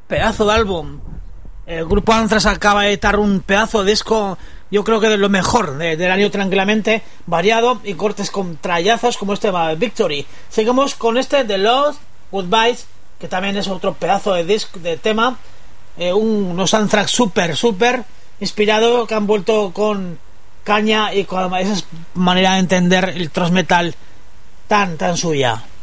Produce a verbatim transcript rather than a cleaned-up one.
pedazo de álbum. El grupo Anthrax acaba de editar un pedazo de disco, yo creo que de lo mejor de, del año, tranquilamente, variado y cortes con trallazos como este Victory. Seguimos con este The Lost Goodbyes, que también es otro pedazo de disco, de tema, eh, un, unos Anthrax super, super inspirado, que han vuelto con caña y con esa manera de entender el thrash metal tan, tan suya.